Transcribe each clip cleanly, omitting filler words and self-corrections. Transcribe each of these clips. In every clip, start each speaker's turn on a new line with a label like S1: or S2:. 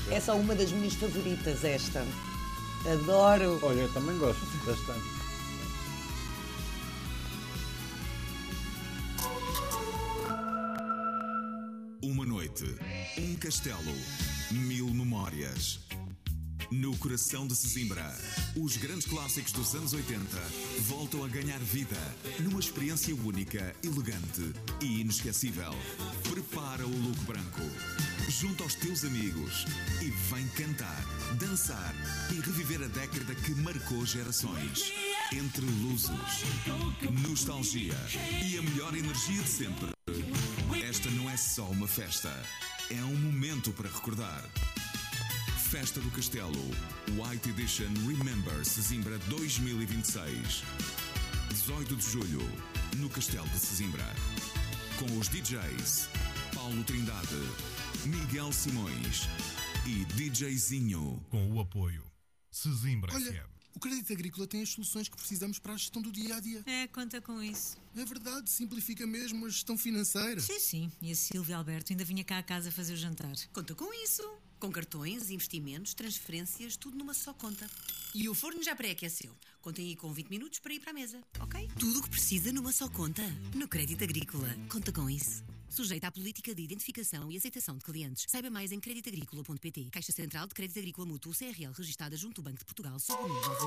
S1: É só uma das minhas favoritas, esta. Adoro.
S2: Olha, eu também gosto bastante.
S3: Uma noite, um castelo, 1000 memórias. No coração de Sesimbra, os grandes clássicos dos anos 80 voltam a ganhar vida numa experiência única, elegante e inesquecível. Prepara o look branco, junto aos teus amigos e vem cantar, dançar e reviver a década que marcou gerações. Entre lusos, nostalgia e a melhor energia de sempre. Esta não é só uma festa, é um momento para recordar. Festa do Castelo, White Edition Remember Sesimbra 2026. 18 de julho, no Castelo de Sesimbra. Com os DJs Paulo Trindade, Miguel Simões e DJzinho.
S4: Com o apoio Sesimbra
S5: Olha,
S4: FM.
S5: o Crédito Agrícola tem as soluções que precisamos para a gestão do dia-a-dia.
S6: É, conta com isso.
S5: É verdade, simplifica mesmo a gestão financeira.
S6: Sim. E a Silvia Alberto ainda vinha cá a casa fazer o jantar.
S7: Conta com isso. Com cartões, investimentos, transferências, tudo numa só conta. E o forno já pré-aqueceu. Contem aí com 20 minutos para ir para a mesa, ok? Tudo o que precisa numa só conta. No Crédito Agrícola. Conta com isso. Sujeita à política de identificação e aceitação de clientes. Saiba mais em creditagricola.pt. Caixa Central de Crédito Agrícola Mútuo CRL, registada junto ao Banco de Portugal, sob o número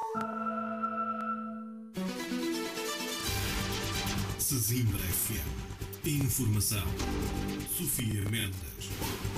S7: 9000.
S4: Sesimbra FM. Informação. Sofia Mendes.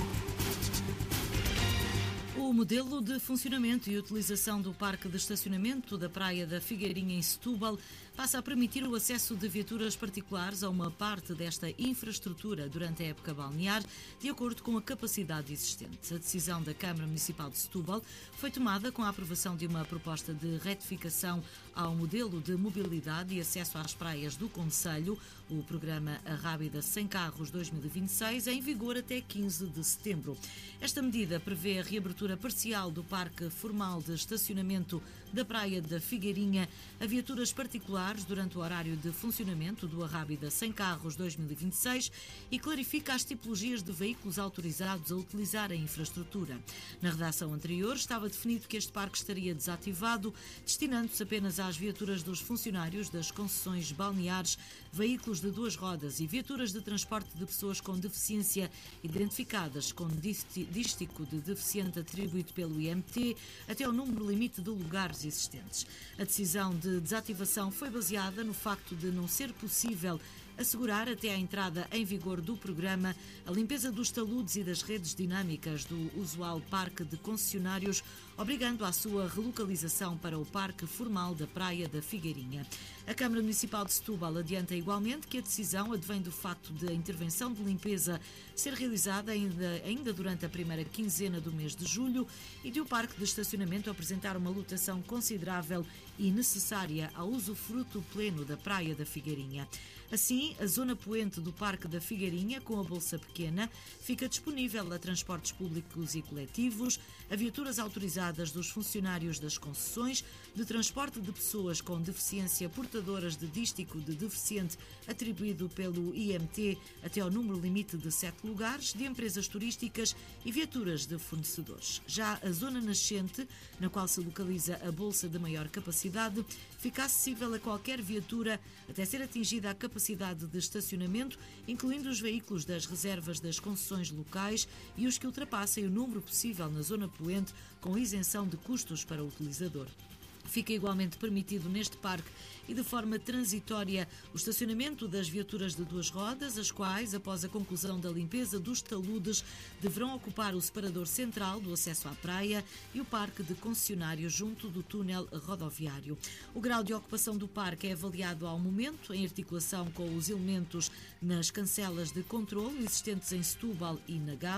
S8: O modelo de funcionamento e utilização do parque de estacionamento da Praia da Figueirinha em Setúbal passa a permitir o acesso de viaturas particulares a uma parte desta infraestrutura durante a época balnear, de acordo com a capacidade existente. A decisão da Câmara Municipal de Setúbal foi tomada com a aprovação de uma proposta de retificação ao modelo de mobilidade e acesso às praias do concelho, o programa Arrábida Sem Carros 2026, em vigor até 15 de setembro. Esta medida prevê a reabertura parcial do parque formal de estacionamento da Praia da Figueirinha a viaturas particulares durante o horário de funcionamento do Arrábida Sem Carros 2026 e clarifica as tipologias de veículos autorizados a utilizar a infraestrutura. Na redação anterior estava definido que este parque estaria desativado, destinando-se apenas às viaturas dos funcionários das concessões balneares, veículos de duas rodas e viaturas de transporte de pessoas com deficiência identificadas com dístico de deficiente atribuído pelo IMT até ao número limite de lugares existentes. A decisão de desativação foi baseada no facto de não ser possível assegurar até à entrada em vigor do programa a limpeza dos taludes e das redes dinâmicas do usual parque de concessionários, obrigando à sua relocalização para o parque formal da Praia da Figueirinha. A Câmara Municipal de Setúbal adianta igualmente que a decisão advém do facto de a intervenção de limpeza ser realizada ainda durante a primeira quinzena do mês de julho e de o parque de estacionamento apresentar uma lotação considerável e necessária ao usufruto pleno da Praia da Figueirinha. Assim, a zona poente do Parque da Figueirinha, com a Bolsa Pequena, fica disponível a transportes públicos e coletivos, a viaturas autorizadas dos funcionários das concessões, de transporte de pessoas com deficiência portadoras de dístico de deficiente atribuído pelo IMT até ao número limite de 7 lugares, de empresas turísticas e viaturas de fornecedores. Já a zona nascente, na qual se localiza a Bolsa de maior capacidade, fica acessível a qualquer viatura até ser atingida a capacidade de estacionamento, incluindo os veículos das reservas das concessões locais e os que ultrapassem o número possível na zona poente, com isenção de custos para o utilizador. Fica igualmente permitido neste parque e de forma transitória o estacionamento das viaturas de duas rodas, as quais, após a conclusão da limpeza dos taludes, deverão ocupar o separador central do acesso à praia e o parque de concessionários junto do túnel rodoviário. O grau de ocupação do parque é avaliado ao momento, em articulação com os elementos nas cancelas de controlo existentes em Setúbal e na Gávea,